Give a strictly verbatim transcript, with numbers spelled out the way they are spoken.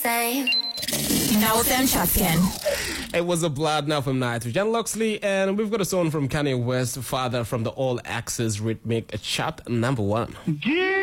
same. Now then, Shotgun. It was a blood now from Night with John Loxley, and we've got a song from Kanye West, Father, from the All Access Rhythmic chart number one. Yeah.